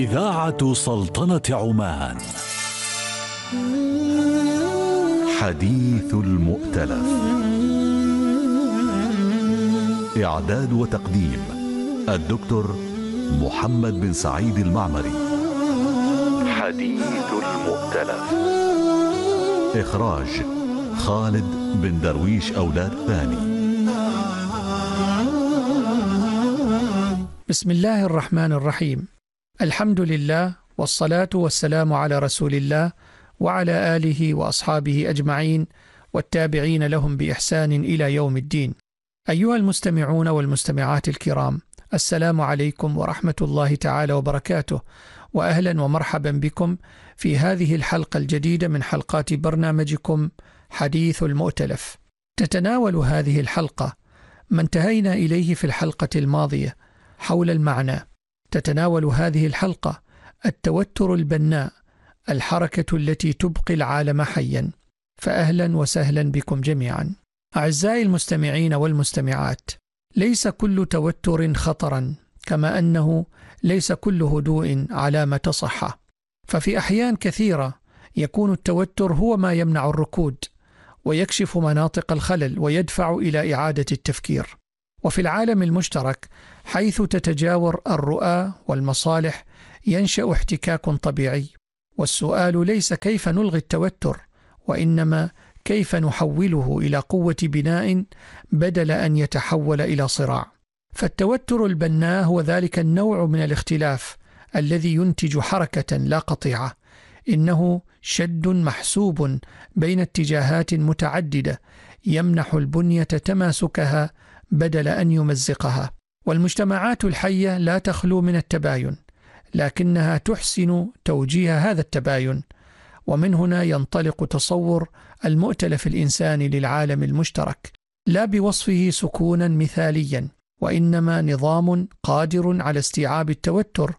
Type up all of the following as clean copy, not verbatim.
إذاعة سلطنة عمان. حديث المؤتلف. إعداد وتقديم الدكتور محمد بن سعيد المعمري. حديث المؤتلف. إخراج خالد بن درويش أولاد ثاني. بسم الله الرحمن الرحيم. الحمد لله والصلاة والسلام على رسول الله وعلى آله وأصحابه أجمعين والتابعين لهم بإحسان إلى يوم الدين. أيها المستمعون والمستمعات الكرام، السلام عليكم ورحمة الله تعالى وبركاته، وأهلا ومرحبا بكم في هذه الحلقة الجديدة من حلقات برنامجكم حديث المؤتلف. تتناول هذه الحلقة ما انتهينا إليه في الحلقة الماضية حول المعنى. تتناول هذه الحلقة التوتر البناء، الحركة التي تبقي العالم حيا. فأهلا وسهلا بكم جميعا. أعزائي المستمعين والمستمعات، ليس كل توتر خطرا، كما أنه ليس كل هدوء علامة صحة. ففي أحيان كثيرة يكون التوتر هو ما يمنع الركود ويكشف مناطق الخلل ويدفع إلى إعادة التفكير. وفي العالم المشترك حيث تتجاور الرؤى والمصالح ينشأ احتكاك طبيعي، والسؤال ليس كيف نلغي التوتر، وإنما كيف نحوله إلى قوة بناء بدل أن يتحول إلى صراع. فالتوتر البناء هو ذلك النوع من الاختلاف الذي ينتج حركة لا قطيعة. إنه شد محسوب بين اتجاهات متعددة يمنح البنية تماسكها بدل أن يمزقها. والمجتمعات الحية لا تخلو من التباين، لكنها تحسن توجيه هذا التباين. ومن هنا ينطلق تصور المؤتلف الإنساني للعالم المشترك، لا بوصفه سكونا مثاليا، وإنما نظام قادر على استيعاب التوتر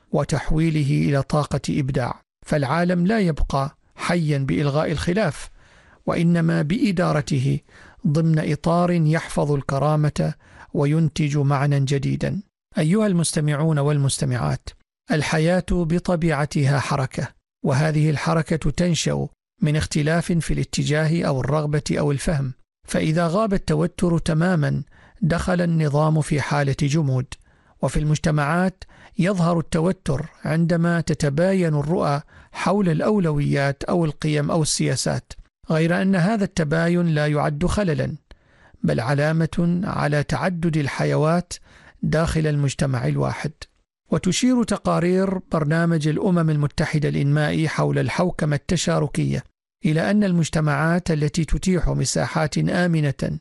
وتحويله إلى طاقة إبداع. فالعالم لا يبقى حيا بإلغاء الخلاف، وإنما بإدارته ضمن إطار يحفظ الكرامة وينتج معنى جديدا. أيها المستمعون والمستمعات، الحياة بطبيعتها حركة، وهذه الحركة تنشأ من اختلاف في الاتجاه أو الرغبة أو الفهم. فإذا غاب التوتر تماما دخل النظام في حالة جمود. وفي المجتمعات يظهر التوتر عندما تتباين الرؤى حول الأولويات أو القيم أو السياسات، غير أن هذا التباين لا يعد خللا، بل علامة على تعدد الحيوات داخل المجتمع الواحد. وتشير تقارير برنامج الأمم المتحدة الإنمائي حول الحوكمة التشاركية إلى أن المجتمعات التي تتيح مساحات آمنة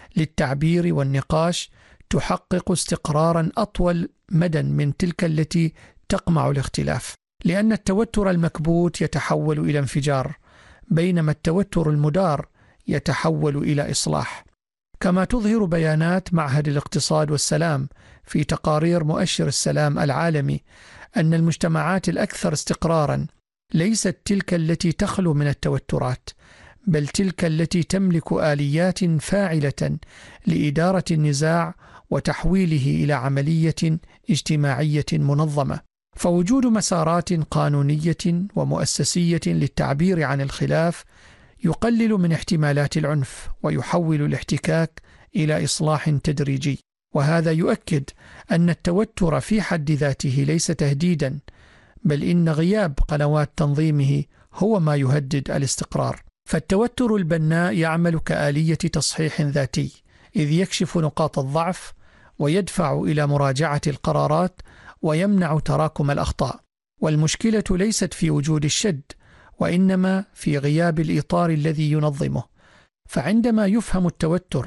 للتعبير والنقاش تحقق استقرارا أطول مدى من تلك التي تقمع الاختلاف، لأن التوتر المكبوت يتحول إلى انفجار، بينما التوتر المدار يتحول إلى إصلاح. كما تظهر بيانات معهد الاقتصاد والسلام في تقارير مؤشر السلام العالمي أن المجتمعات الأكثر استقرارا ليست تلك التي تخلو من التوترات، بل تلك التي تملك آليات فاعلة لإدارة النزاع وتحويله إلى عملية اجتماعية منظمة. فوجود مسارات قانونية ومؤسسية للتعبير عن الخلاف يقلل من احتمالات العنف ويحول الاحتكاك إلى إصلاح تدريجي. وهذا يؤكد أن التوتر في حد ذاته ليس تهديدا، بل إن غياب قنوات تنظيمه هو ما يهدد الاستقرار. فالتوتر البناء يعمل كآلية تصحيح ذاتي، إذ يكشف نقاط الضعف ويدفع إلى مراجعة القرارات ويمنع تراكم الأخطاء. والمشكلة ليست في وجود الشد، وإنما في غياب الإطار الذي ينظمه. فعندما يفهم التوتر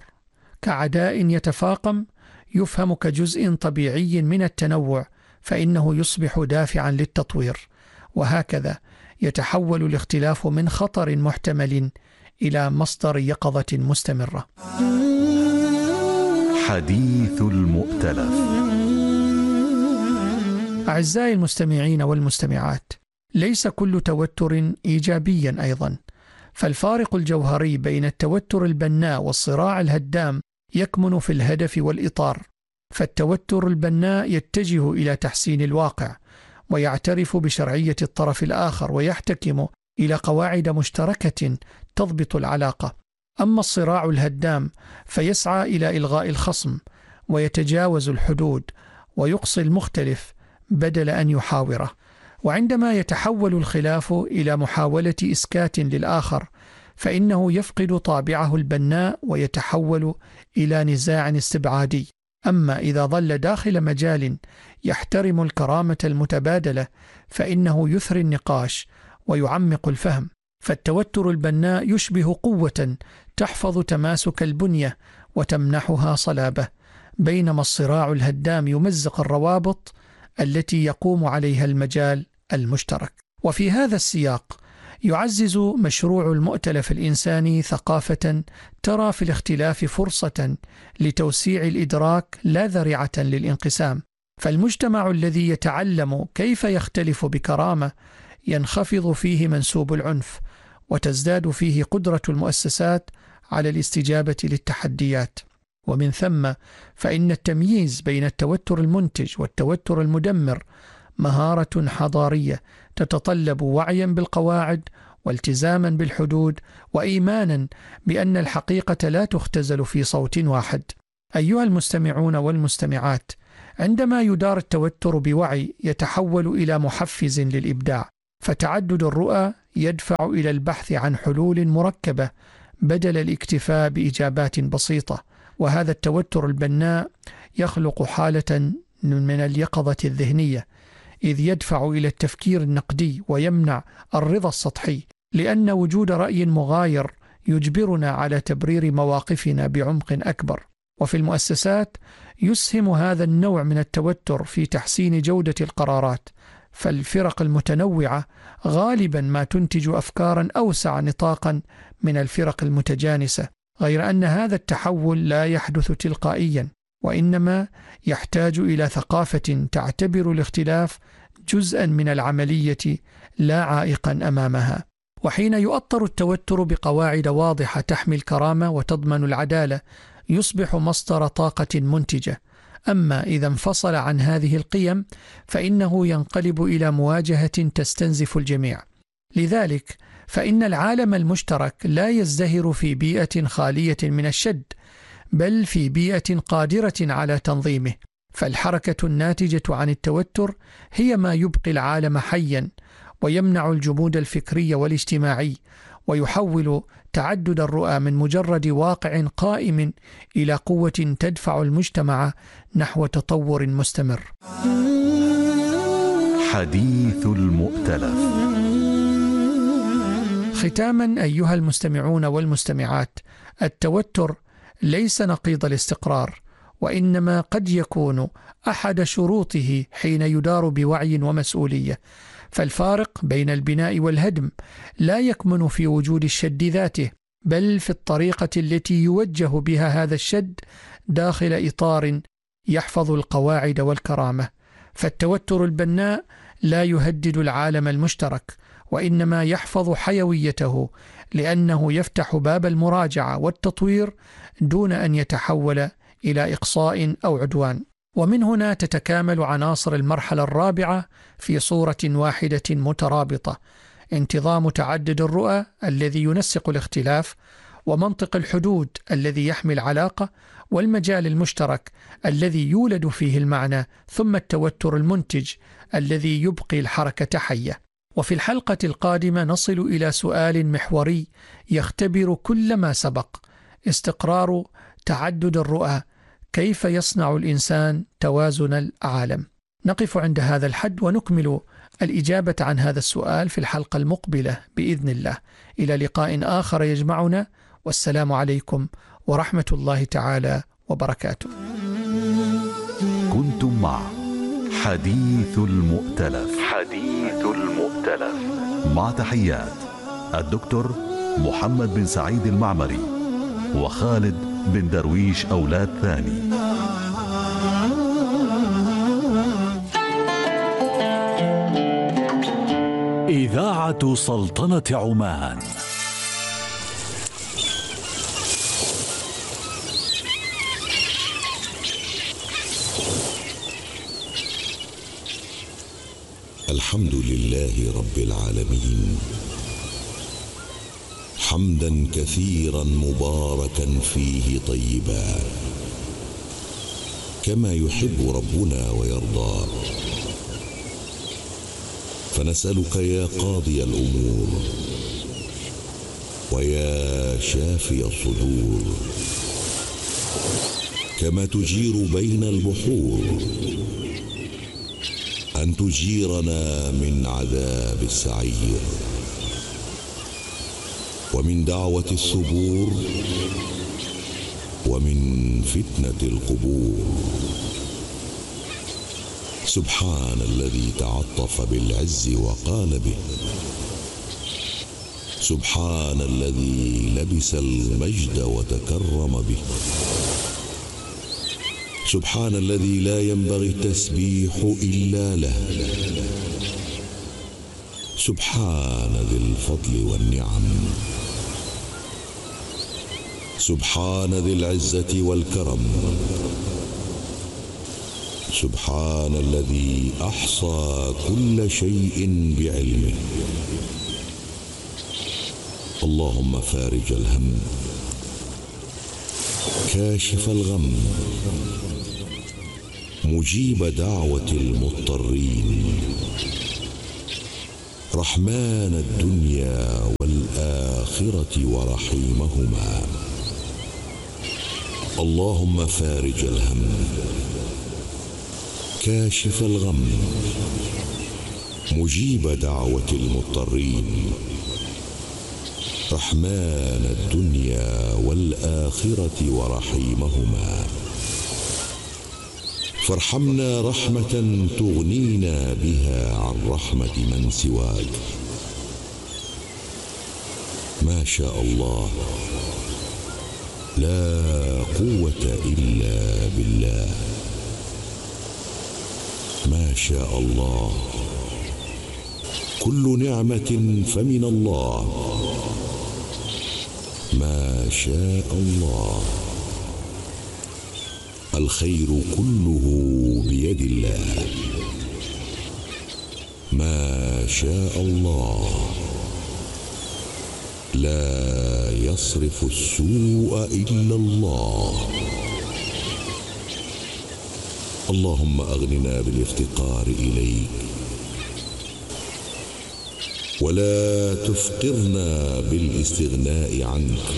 كعداء يتفاقم، يفهم كجزء طبيعي من التنوع، فإنه يصبح دافعا للتطوير. وهكذا يتحول الاختلاف من خطر محتمل إلى مصدر يقظة مستمرة. حديث المؤتلف. أعزائي المستمعين والمستمعات، ليس كل توتر إيجابيا أيضا. فالفارق الجوهري بين التوتر البناء والصراع الهدام يكمن في الهدف والإطار. فالتوتر البناء يتجه إلى تحسين الواقع، ويعترف بشرعية الطرف الآخر ويحتكم إلى قواعد مشتركة تضبط العلاقة. أما الصراع الهدام فيسعى إلى إلغاء الخصم ويتجاوز الحدود ويقصي المختلف بدل أن يحاوره. وعندما يتحول الخلاف إلى محاولة إسكات للآخر فإنه يفقد طابعه البناء ويتحول إلى نزاع استبعادي. أما إذا ظل داخل مجال يحترم الكرامة المتبادلة فإنه يثري النقاش ويعمق الفهم. فالتوتر البناء يشبه قوة تحفظ تماسك البنية وتمنحها صلابة، بينما الصراع الهدام يمزق الروابط التي يقوم عليها المجال المشترك. وفي هذا السياق يعزز مشروع المؤتلف الإنساني ثقافة ترى في الاختلاف فرصة لتوسيع الإدراك لا ذريعة للانقسام. فالمجتمع الذي يتعلم كيف يختلف بكرامة ينخفض فيه منسوب العنف، وتزداد فيه قدرة المؤسسات على الاستجابة للتحديات. ومن ثم فإن التمييز بين التوتر المنتج والتوتر المدمر مهارة حضارية تتطلب وعيا بالقواعد والتزاما بالحدود وإيمانا بأن الحقيقة لا تختزل في صوت واحد. أيها المستمعون والمستمعات، عندما يدار التوتر بوعي يتحول إلى محفز للإبداع، فتعدد الرؤى يدفع إلى البحث عن حلول مركبة بدل الاكتفاء بإجابات بسيطة. وهذا التوتر البناء يخلق حالة من اليقظة الذهنية، إذ يدفع إلى التفكير النقدي ويمنع الرضا السطحي، لأن وجود رأي مغاير يجبرنا على تبرير مواقفنا بعمق أكبر. وفي المؤسسات يسهم هذا النوع من التوتر في تحسين جودة القرارات، فالفرق المتنوعة غالبا ما تنتج أفكارا أوسع نطاقا من الفرق المتجانسة، غير أن هذا التحول لا يحدث تلقائيا، وإنما يحتاج إلى ثقافة تعتبر الاختلاف جزءا من العملية لا عائقا أمامها. وحين يؤطر التوتر بقواعد واضحة تحمي الكرامة وتضمن العدالة يصبح مصدر طاقة منتجة. أما إذا انفصل عن هذه القيم فإنه ينقلب إلى مواجهة تستنزف الجميع. لذلك فإن العالم المشترك لا يزدهر في بيئة خالية من الشد، بل في بيئة قادرة على تنظيمه. فالحركة الناتجة عن التوتر هي ما يبقي العالم حيا ويمنع الجمود الفكري والاجتماعي، ويحول تعدد الرؤى من مجرد واقع قائم إلى قوة تدفع المجتمع نحو تطور مستمر. حديث المؤتلف. ختاما أيها المستمعون والمستمعات، التوتر ليس نقيض الاستقرار، وإنما قد يكون أحد شروطه حين يدار بوعي ومسؤولية. فالفارق بين البناء والهدم لا يكمن في وجود الشد ذاته، بل في الطريقة التي يوجه بها هذا الشد داخل إطار يحفظ القواعد والكرامة. فالتوتر البناء لا يهدد العالم المشترك، وإنما يحفظ حيويته، لأنه يفتح باب المراجعة والتطوير دون أن يتحول إلى إقصاء أو عدوان. ومن هنا تتكامل عناصر المرحلة الرابعة في صورة واحدة مترابطة: انتظام تعدد الرؤى الذي ينسق الاختلاف، ومنطق الحدود الذي يحمي العلاقة، والمجال المشترك الذي يولد فيه المعنى، ثم التوتر المنتج الذي يبقي الحركة حية. وفي الحلقة القادمة نصل إلى سؤال محوري يختبر كل ما سبق: استقرار تعدد الرؤى، كيف يصنع الإنسان توازن العالم؟ نقف عند هذا الحد ونكمل الإجابة عن هذا السؤال في الحلقة المقبلة بإذن الله. إلى لقاء آخر يجمعنا، والسلام عليكم ورحمة الله تعالى وبركاته. كنتم مع حديث المؤتلف. حديث المؤتلف مع تحيات الدكتور محمد بن سعيد المعمري وخالد بن درويش أولاد ثاني. إذاعة سلطنة عمان. الحمد لله رب العالمين، حمدا كثيرا مباركا فيه طيبا، كما يحب ربنا ويرضى. فنسألك يا قاضي الأمور ويا شافي الصدور، كما تجير بين البحور، أن تجيرنا من عذاب السعير، ومن دعوة الثبور، ومن فتنة القبور. سبحان الذي تعطف بالعز وقال به، سبحان الذي لبس المجد وتكرم به، سبحان الذي لا ينبغي التسبيح إلا له، سبحان ذي الفضل والنعم، سبحان ذي العزة والكرم، سبحان الذي أحصى كل شيء بعلمه. اللهم فارج الهم، كاشف الغم، مجيب دعوة المضطرين، رحمن الدنيا والآخرة ورحيمهما. اللهم فارج الهم، كاشف الغم، مجيب دعوة المضطرين، رحمن الدنيا والآخرة ورحيمهما. فارحمنا رحمة تغنينا بها عن رحمة من سواك. ما شاء الله، لا قوة إلا بالله. ما شاء الله، كل نعمة فمن الله. ما شاء الله، الخير كله بيد الله. ما شاء الله، لا يصرف السوء إلا الله. اللهم أغننا بالافتقار إليك، ولا تفقرنا بالاستغناء عنك.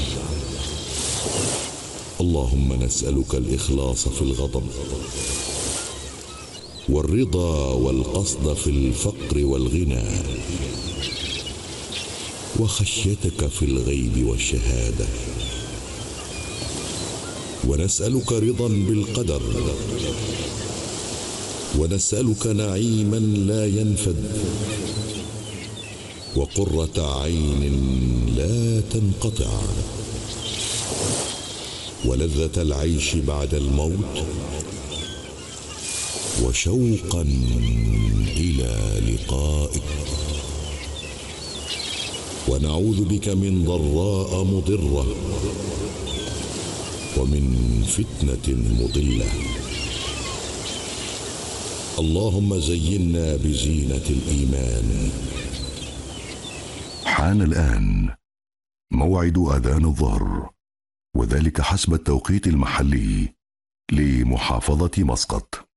اللهم نسألك الإخلاص في الغضب، والرضا والقصد في الفقر والغنى، وخشيتك في الغيب والشهادة. ونسألك رضا بالقدر، ونسألك نعيما لا ينفد، وقرة عين لا تنقطع، ولذة العيش بعد الموت، وشوقا إلى لقائك. ونعوذ بك من ضراء مضرة، ومن فتنة مضلة. اللهم زينا بزينة الإيمان. حان الآن موعد أذان الظهر، وذلك حسب التوقيت المحلي لمحافظة مسقط.